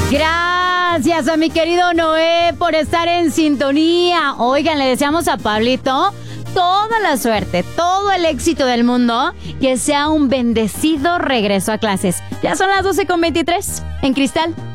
Gracias a mi querido Noé por estar en sintonía. Oigan, le deseamos a Pablito toda la suerte, todo el éxito del mundo, que sea un bendecido regreso a clases. Ya son las 12:23 en Cristal.